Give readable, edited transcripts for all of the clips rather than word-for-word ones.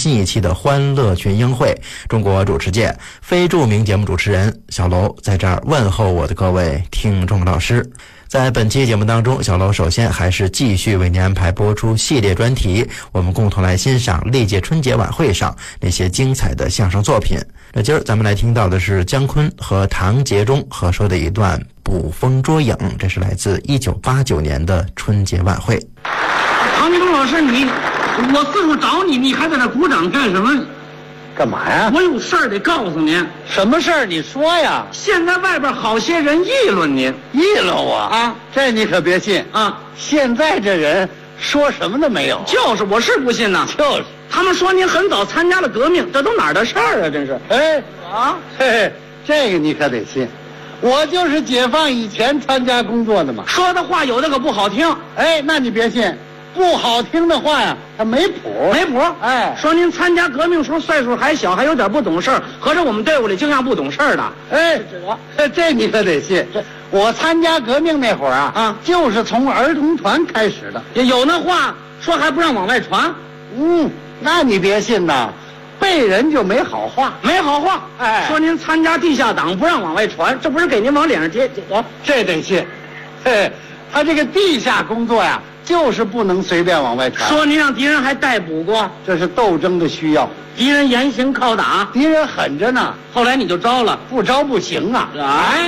新一期的欢乐群英会，中国主持界非著名节目主持人小楼在这儿问候我的各位听众老师。在本期节目当中，小楼首先还是继续为您安排播出系列专题，我们共同来欣赏历届春节晚会上那些精彩的相声作品。那今儿咱们来听到的是姜昆和唐杰忠合说的一段捕风捉影，这是来自1989年的春节晚会。 唐杰忠老师，我四处找你，你还在这鼓掌干什么？ 干嘛呀？ 我有事儿得告诉您。 什么事儿？你说呀。 现在外边好些人议论您， 议论我啊？这你可别信啊！ 现在这人说什么都没有。 就是我是不信呐。 就是他们说您很早参加了革命，这都哪儿的事儿啊？真是。 哎啊， 嘿嘿，这个你可得信。我就是解放以前参加工作的嘛。 说的话有的可不好听。 哎，那你别信。不好听的话呀，它没谱， 没谱。 哎， 说您参加革命时候岁数还小，还有点不懂事儿，合着我们队伍里就像不懂事儿的。 哎，这你可得信。我参加革命那会儿啊，就是从儿童团开始的。 有那话说还不让往外传。 那你别信呐，背人就没好话， 没好话。 哎， 说您参加地下党不让往外传，这不是给您往脸上贴？ 这得信。嘿，他这个地下工作呀，就是不能随便往外传。 说您让敌人还逮捕过， 这是斗争的需要。 敌人严刑拷打， 敌人狠着呢。 后来你就招了， 不招不行啊！ 哎，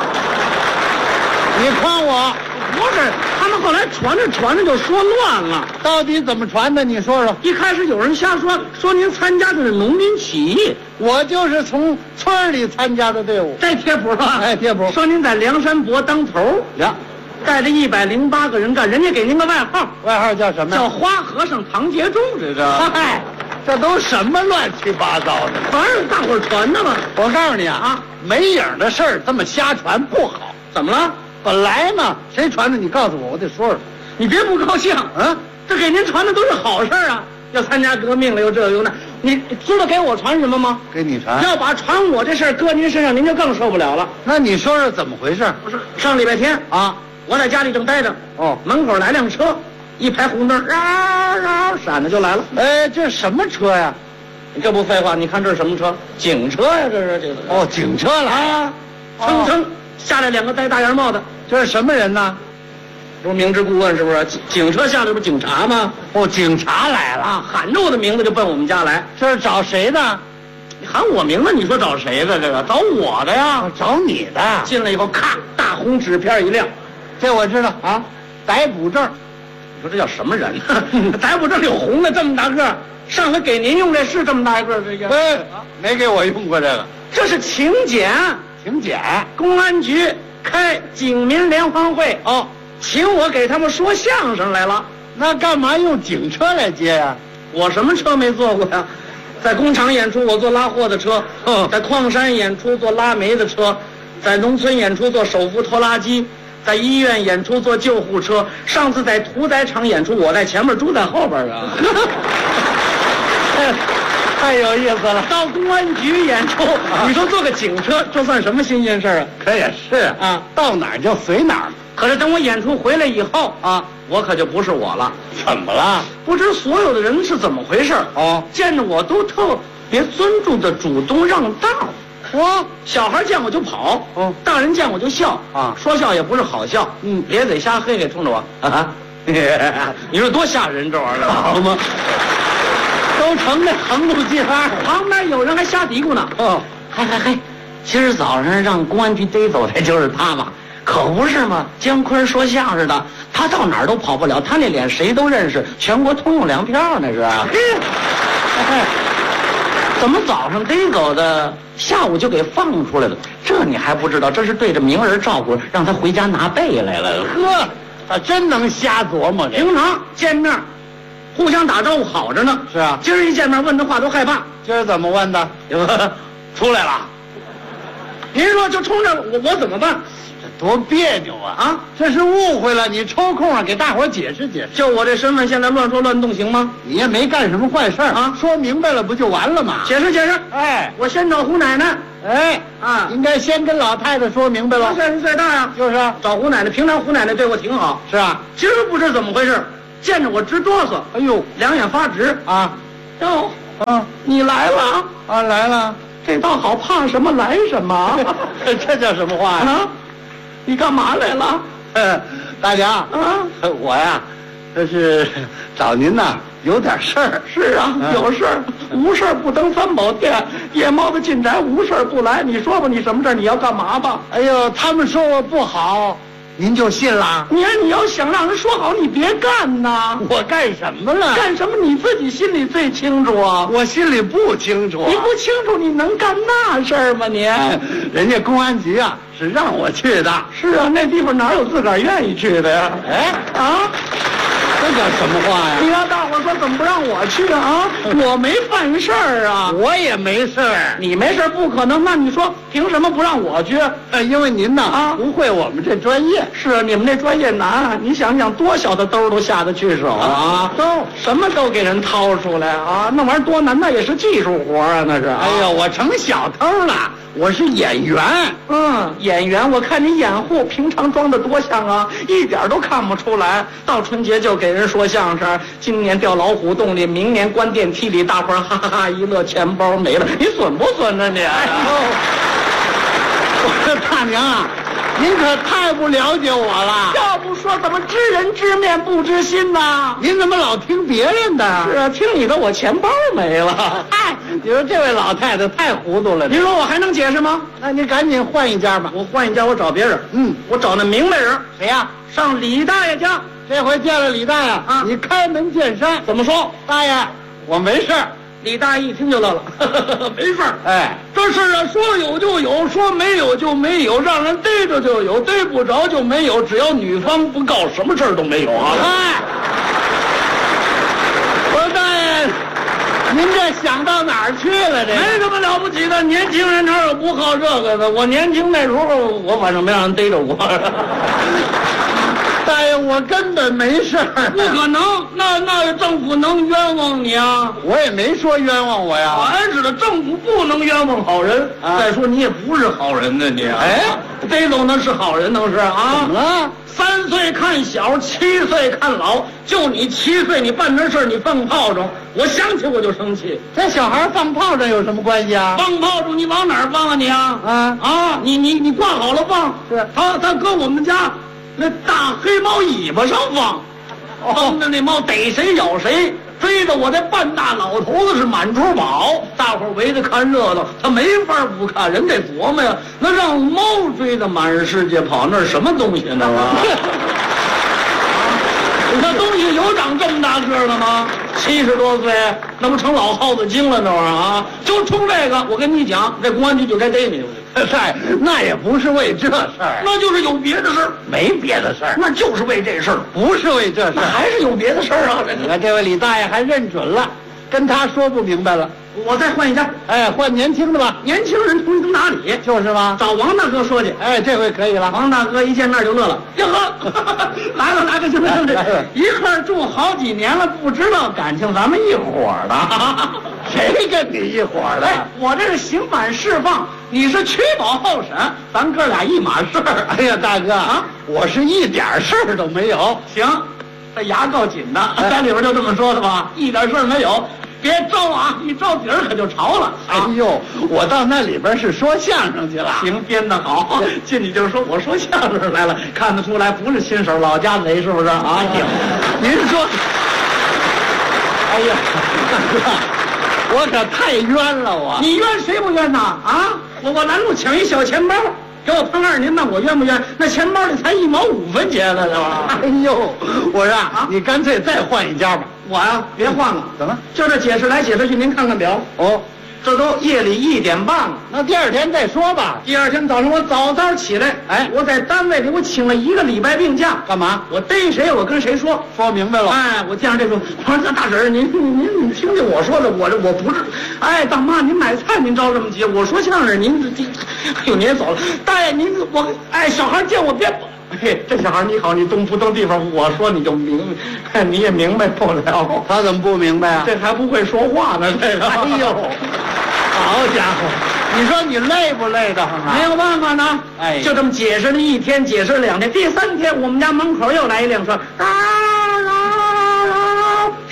你诓我？ 不是，他们后来传着就说乱了。 到底怎么传的？你说说。 一开始有人瞎说您参加的是农民起义， 我就是从村里参加的队伍。 这贴谱吧？ 哎，贴谱。 说您在梁山伯当头呀。 带着108个人干，人家给您个外号， 外号叫什么？ 叫花和尚唐杰忠。 嗨，这都什么乱七八糟的？ 反正大伙儿传的嘛。 我告诉你啊，没影的事儿这么瞎传不好。 怎么了？ 本来嘛，谁传的？你告诉我，我得说说。 你别不高兴啊！这给您传的都是好事啊！要参加革命了，又这又那，你知道给我传什么吗？ 给你传。 要把传我这事儿搁您身上，您就更受不了了。 那你说说怎么回事？ 不是上礼拜天啊。我在家里正待着，门口来辆车，一排红灯，闪着就来了。 哎，这什么车呀？ 你这不废话？你看这是什么车？警车呀，这是这个。 警车来啊！ 噌下来2个戴大檐帽的， 这是什么人呢？ 这不明知故问是不是？警车下来不是警察吗？ 警察来了， 喊着我的名字就奔我们家来。 这是找谁的？ 你喊我名字，你说找谁的？这个找我的呀？ 找你的。 进来以后，咔，大红纸片一亮。 这我知道啊，逮捕证。 你说这叫什么人？逮捕证有红的这么大个，上回给您用这是这么大个这个？ 没给我用过这个。 这是请柬，公安局开警民联欢会请我给他们说相声来了。 那干嘛用警车来接呀？ 我什么车没坐过呀？在工厂演出我坐拉货的车，在矿山演出坐拉煤的车，在农村演出坐手扶拖拉机。在医院演出坐救护车，上次在屠宰场演出，我在前面，猪在后边啊。 太有意思了。 到公安局演出，你说坐个警车，这算什么新鲜事啊？ 可也是啊，到哪儿就随哪儿。 可是等我演出回来以后啊，我可就不是我了。 怎么了？ 不知所有的人是怎么回事见着我都特别尊重的主动让道。小孩见我就跑，大人见我就笑啊，说笑也不是好笑，咧嘴瞎嘿嘿冲着我啊，你说多吓人这玩意儿，好吗？ 都成那横路计划， 旁边有人还瞎嘀咕呢，嘿，今儿早上让公安局逮走的就是他嘛，可不是嘛？姜昆说相声的，他到哪儿都跑不了，他那脸谁都认识，全国通用粮票那是。怎么早上逮走的，下午就给放出来了？这你还不知道？这是对着名人照顾，让他回家拿被来了。 他真能瞎琢磨。 平常见面，互相打招呼好着呢。 是啊， 今儿一见面问的话都害怕。 今儿怎么问的？ 出来了。您说就冲着我怎么办？ 多别扭啊！这是误会了，你抽空给大伙解释解释。 就我这身份，现在乱说乱动行吗？ 你也没干什么坏事啊，说明白了不就完了吗？ 解释解释。 哎， 我先找胡奶奶。 应该先跟老太太说明白了。 她岁数最大呀， 就是找胡奶奶。平常胡奶奶对我挺好。 是啊， 今儿不知怎么回事，见着我直哆嗦， 哎呦， 两眼发直啊。哟， 你来了啊，来了， 这倒好，怕什么来什么。 这叫什么话呀？ 啊，你干嘛来了？ 大娘我呀，这是找您呐，有点事儿。 是啊，有事儿，无事儿不登三宝殿，夜猫子进宅，无事儿不来。你说吧，你什么事儿？你要干嘛吧？ 哎呦，他们说我不好，您就信了？ 你要想让人说好，你别干呐！ 我干什么了？ 干什么你自己心里最清楚啊！ 我心里不清楚。 你不清楚，你能干那事儿吗？你人家公安局啊是让我去的。 是啊，那地方哪有自个儿愿意去的呀？ 哎啊！这叫什么话呀？ 你让大伙说怎么不让我去啊？我没犯事儿啊， 我也没事儿。 你没事儿不可能，那你说凭什么不让我去？ 因为您呐不会我们这专业。 是啊，你们这专业难，你想想多小的兜都下得去手啊， 兜什么都给人掏出来啊，那玩意儿多难，那也是技术活啊，那是。 哎呦，我成小偷了，我是演员。 演员，我看你掩护，平常装的多像啊，一点都看不出来。到春节就给人说相声，今年掉老虎洞里，明年关电梯里，大伙儿哈哈哈一乐，钱包没了，你损不损呢你？哎呦， 我说大娘啊，您可太不了解我了。 要不说怎么知人知面不知心呢？ 您怎么老听别人的？ 是啊，听你的我钱包没了。 嗨，你说这位老太太太糊涂了。 你说我还能解释吗？ 那您赶紧换一家吧。 我换一家，我找别人。我找那明白人。 谁呀？ 上李大爷家。 这回见了李大爷啊，你开门见山。 怎么说？ 大爷，我没事儿。 李大爷一听就乐了，没事儿。 哎， 这事啊，说有就有，说没有就没有，让人逮着就有，逮不着就没有，只要女方不告，什么事儿都没有啊。 哎，我说大爷，您这想到哪儿去了？这没什么了不起的，年轻人哪有不好这个的？我年轻那时候，我反正没让人逮着过。 大爷，我根本没事儿。 不可能，那政府能冤枉你啊？ 我也没说冤枉我呀。 俺知道政府不能冤枉好人。再说你也不是好人呢，你。 哎， 逮走那是好人能是啊？ 怎么了 ？3岁看小，7岁看老。就你7岁，你办这事儿，你放炮仗，我想起我就生气。 这小孩放炮仗有什么关系啊？ 放炮仗你往哪儿放啊你啊？你挂好了放。 是他搁我们家那大黑猫尾巴上放，放着那猫逮谁咬谁，追得我这半大老头子是满处跑，大伙儿围着看热闹，他没法不看，人得琢磨呀，那让猫追得满世界跑，那是什么东西呢？那东西有长这么大个了吗？70多岁，那不成老耗子精了那玩意儿啊！就冲这个，我跟你讲，这公安局就该逮你。 嗨，那也不是为这事儿， 那就是有别的事儿， 没别的事儿， 那就是为这事儿， 不是为这事儿， 还是有别的事儿啊！ 你看这位李大爷还认准了，跟他说不明白了。 我再换一家， 哎，换年轻的吧， 年轻人通情达理， 就是吗？ 找王大哥说去。 哎，这回可以了。 王大哥一见面就乐了，哟呵，来了，行了，一块住好几年了，不知道感情咱们一伙儿的。 谁跟你一伙儿的？ 我这是刑满释放，你是取保候审，咱哥俩一码事儿。 哎呀，大哥啊，我是一点事儿都没有。 行，这牙够紧的，咱里边就这么说的吧，一点事儿没有。别招啊！一招底儿可就潮了。 哎呦，我到那里边是说相声去了。 行，编得好。进去就说我说相声来了，看得出来不是新手，老家贼是不是啊？ 您说，哎呀，我可太冤了我。 你冤谁不冤呐？啊，我拦路抢一小钱包，给我碰2年半，我冤不冤？那钱包里才1毛5分钱呢，是吧？ 哎呦，我说你干脆再换一家吧。 我呀，别换了。 怎么？ 就这解释来解释去，您看看表。 哦， 这都夜里1点半了。 那第2天再说吧。 第2天早上我早早起来，我在单位里我请了1个礼拜病假。 干嘛？ 我逮谁我跟谁说。 说明白了。 哎，我见着这种，我说大婶儿，您听听我说的，我不是。哎，大妈您买菜您着这么急，我说相声您这，哎呦您也走了。大爷您我小孩见我别。嘿，这小孩你好，你动不动地方，我说你就你也明白不了。 他怎么不明白啊？ 这还不会说话呢，这个。 哎呦，好家伙，你说你累不累得慌啊？ 没有办法呢， 哎， 就这么解释了1天，解释了2天，第3天我们家门口又来一辆车，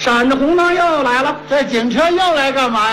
闪着红灯又来了。 这警车又来干嘛呀？